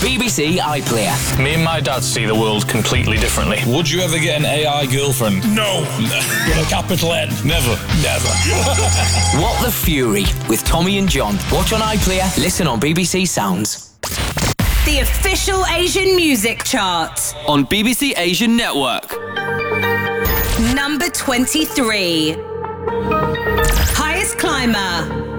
BBC iPlayer. Me and my dad see the world completely differently. Would you ever get an AI girlfriend? No. With a capital N. Never. What the Fury with Tommy and John. Watch on iPlayer, listen on BBC Sounds. The official Asian music chart on BBC Asian Network. Number 23. Highest climber.